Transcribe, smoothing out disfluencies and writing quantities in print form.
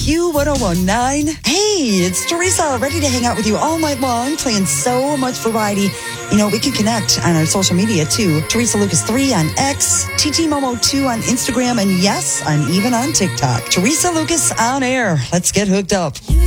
Q1019. Hey, it's Teresa, ready to hang out with you all night long, playing so much variety. You know, we can connect on our social media too. Teresa Lucas 3 on X, TT Momo 2 on Instagram, and yes, I'm even on TikTok. Teresa Lucas on air. Let's get hooked up.